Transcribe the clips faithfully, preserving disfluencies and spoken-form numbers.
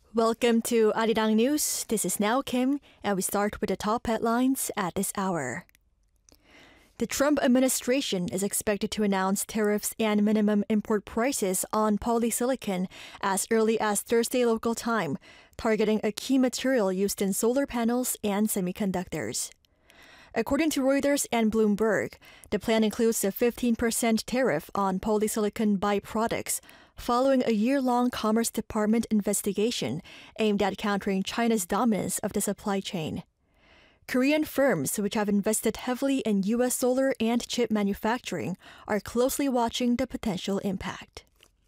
Welcome to Arirang News. This is Now Kim, and we start with the top headlines at this hour. The Trump administration is expected to announce tariffs and minimum import prices on polysilicon as early as Thursday local time, targeting a key material used in solar panels and semiconductors. According to Reuters and Bloomberg, the plan includes a fifteen percent tariff on polysilicon byproducts, following a year-long Commerce Department investigation aimed at countering China's dominance of the supply chain. Korean firms, which have invested heavily in U S solar and chip manufacturing, are closely watching the potential impact.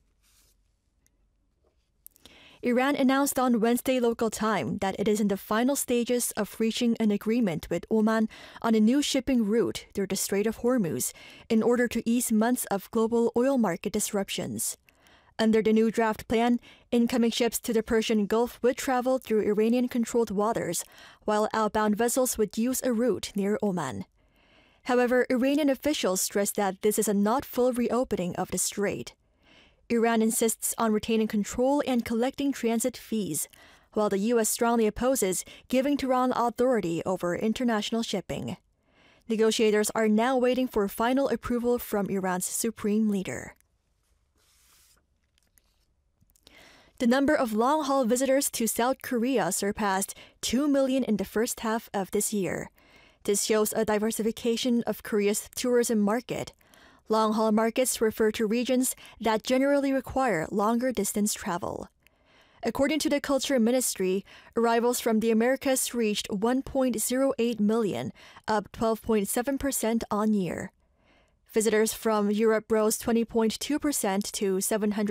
Iran announced on Wednesday local time that it is in the final stages of reaching an agreement with Oman on a new shipping route through the Strait of Hormuz in order to ease months of global oil market disruptions. Under the new draft plan, incoming ships to the Persian Gulf would travel through Iranian-controlled waters, while outbound vessels would use a route near Oman. However, Iranian officials stressed that this is a not full reopening of the strait. Iran insists on retaining control and collecting transit fees, while the U S strongly opposes giving Tehran authority over international shipping. Negotiators are now waiting for final approval from Iran's supreme leader. The number of long-haul visitors to South Korea surpassed two million in the first half of this year. This shows a diversification of Korea's tourism market. Long-haul markets refer to regions that generally require longer distance travel. According to the Culture Ministry, arrivals from the Americas reached one point zero eight million, up twelve point seven percent on year. Visitors from Europe rose twenty point two percent to seven hundred